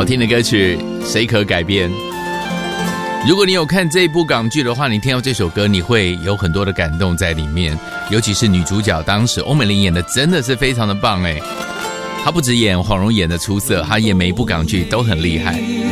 好听的歌曲谁可改编。如果你有看这一部港剧的话，你听到这首歌你会有很多的感动在里面，尤其是女主角当时欧美玲演的真的是非常的棒耶，她不只演黄蓉演的出色，她演每一部港剧都很厉害。